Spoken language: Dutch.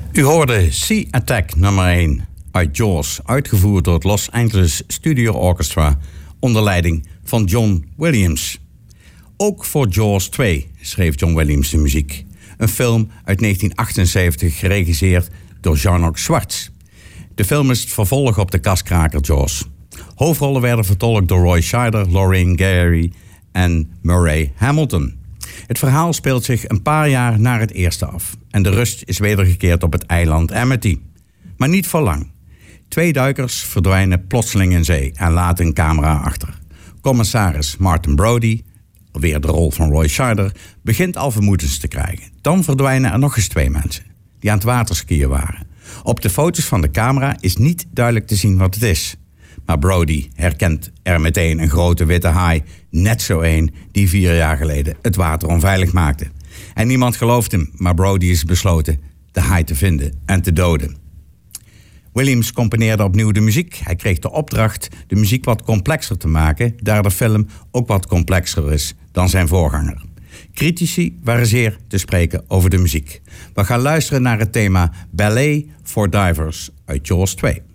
U hoorde Sea Attack nummer 1 uit Jaws, uitgevoerd door het Los Angeles Studio Orchestra onder leiding van John Williams. Ook voor Jaws 2 schreef John Williams de muziek. Een film uit 1978 geregisseerd door Jean-Luc Schwartz. De film is het vervolg op de kaskraker Jaws. Hoofdrollen werden vertolkt door Roy Scheider, Lorraine Gary en Murray Hamilton. Het verhaal speelt zich een paar jaar na het eerste af. En de rust is wedergekeerd op het eiland Amity. Maar niet voor lang. 2 duikers verdwijnen plotseling in zee en laten een camera achter. Commissaris Martin Brody, weer de rol van Roy Scheider, begint al vermoedens te krijgen. Dan verdwijnen er nog eens 2 mensen die aan het waterskiën waren. Op de foto's van de camera is niet duidelijk te zien wat het is. Maar Brody herkent er meteen een grote witte haai, net zo een die 4 jaar geleden het water onveilig maakte. En niemand gelooft hem, maar Brody is besloten de haai te vinden en te doden. Williams componeerde opnieuw de muziek. Hij kreeg de opdracht de muziek wat complexer te maken, daar de film ook wat complexer is dan zijn voorganger. Critici waren zeer te spreken over de muziek. We gaan luisteren naar het thema Ballet for Divers uit Jaws 2.